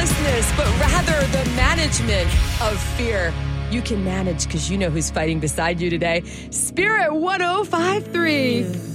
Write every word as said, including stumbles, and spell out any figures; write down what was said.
fearlessness, but rather the management of fear. You can manage because you know who's fighting beside you today. Spirit one oh five three.